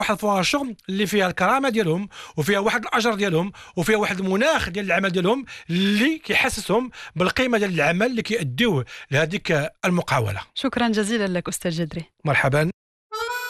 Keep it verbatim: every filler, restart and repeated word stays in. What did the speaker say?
واحد فرص شغل اللي فيها الكرامه ديالهم، وفيها واحد الاجر ديالهم، وفيها واحد المناخ ديال العمل ديالهم اللي كيحسسهم بالقيمه ديال العمل اللي كيأديوه لهذيك المقاوله. شكرا جزيلا لك أستاذ جدري. مرحبا.